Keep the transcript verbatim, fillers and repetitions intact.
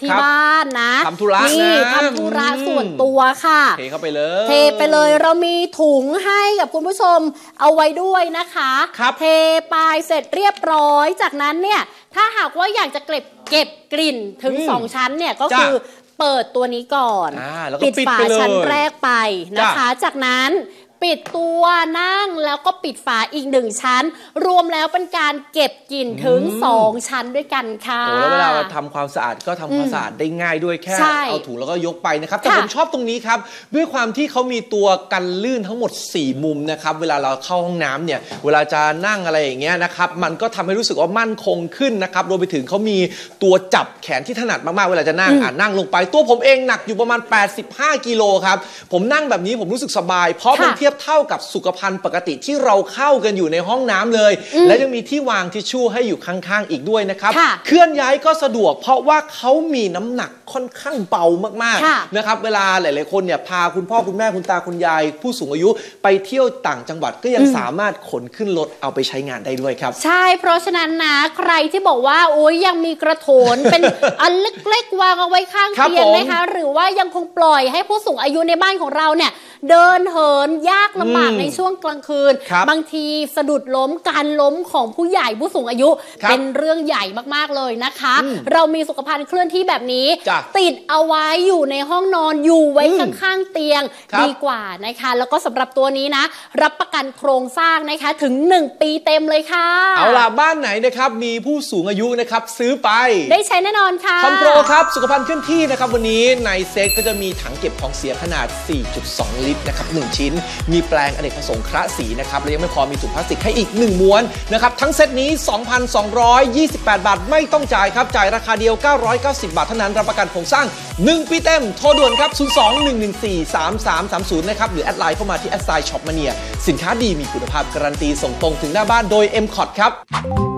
ที่บ้านนะทำธุระนี่ทำธุระส่วนตัวค่ะเทเข้าไปเลยเทไปเลยเรามีถุงให้กับคุณผู้ชมเอาไว้ด้วยนะคะเทไปเสร็จเรียบร้อยจากนั้นเนี่ยถ้าหากว่าอยากจะเก็บเก็บกลิ่นถึงสองชั้นเนี่ยก็คือเปิดตัวนี้ก่อนปิดฝาชั้นแรกไปนะคะจากนั้นปิดตัวนั่งแล้วก็ปิดฝาอีกหนึ่งชั้นรวมแล้วเป็นการเก็บกลิ่นถึงสองชั้นด้วยกันค่ะโอ้แล้วเวลาเราทำความสะอาดก็ทำความสะอาดได้ง่ายด้วยแค่เอาถุงแล้วก็ยกไปนะครับแต่ผมชอบตรงนี้ครับด้วยความที่เขามีตัวกันลื่นทั้งหมดสี่มุมนะครับเวลาเราเข้าห้องน้ำเนี่ยเวลาจะนั่งอะไรอย่างเงี้ยนะครับมันก็ทำให้รู้สึกว่ามั่นคงขึ้นนะครับรวมไปถึงเขามีตัวจับแขนที่ถนัดมากๆเวลาจะนั่งอ่านั่งลงไปตัวผมเองหนักอยู่ประมาณแปดสิบห้ากิโลครับผมนั่งแบบนี้ผมรู้สึกสบายเพราะมันเทียบเท่ากับสุขภัณฑ์ปกติที่เราเข้ากันอยู่ในห้องน้ำเลยและยังมีที่วางทิชชู่ให้อยู่ข้างๆอีกด้วยนะครับเคลื่อนย้ายก็สะดวกเพราะว่าเขามีน้ำหนักค่อนข้างเบามากๆนะครับเวลาหลายๆคนเนี่ยพาคุณพ่อคุณแม่คุณตาคุณยายผู้สูงอายุไปเที่ยวต่างจังหวัดก็ยังสามารถขนขึ้นรถเอาไปใช้งานได้ด้วยครับใช่เพราะฉะนั้นนะใครที่บอกว่าโอ้ยยังมีกระโถน เป็นอันเล็กๆวางเอาไว้ข้างเตียงนะคะหรือว่ายังคงปล่อยให้ผู้สูงอายุในบ้านของเราเนี่ยเดินเหินยากลำบากในช่วงกลางคืนบางทีสะดุดล้มการล้มของผู้ใหญ่ผู้สูงอายุเป็นเรื่องใหญ่มากๆเลยนะคะเรามีสุขภัณฑ์เคลื่อนที่แบบนี้ติดเอาไว้อยู่ในห้องนอนอยู่ไว้ข้างๆเตียงดีกว่านะคะแล้วก็สำหรับตัวนี้นะรับประกันโครงสร้างนะคะถึงหนึ่งปีเต็มเลยค่ะเอาล่ะบ้านไหนนะครับมีผู้สูงอายุนะครับซื้อไปได้ใช้แน่นอนค่ะคอมโปรครับสุขภัณฑ์เคลื่อนที่นะครับวันนี้ในเซ็ตก็จะมีถังเก็บของเสียขนาด สี่จุดสอง ลิตรนะครับหนึ่งชิ้นมีแปลงอเนกประสงค์คระสีนะครับและยังไม่พอมีถุงพลาสติกให้อีกหนึ่งม้วนนะครับทั้งเซตนี้ สองพันสองร้อยยี่สิบแปด บาทไม่ต้องจ่ายครับจ่ายราคาเดียวเก้าร้อยเก้าสิบบาทเท่านั้นรับประกันโครงสร้างหนึ่งปีเต็มโทรด่วนครับศูนย์ สอง หนึ่ง หนึ่ง สี่ สาม สาม สาม ศูนย์นะครับหรือแอดไลน์เข้ามาที่แอดไซน์ช็อปมาเนียสินค้าดีมีคุณภาพการันตีส่งตรงถึงหน้าบ้านโดย เอ็ม คอท ครับ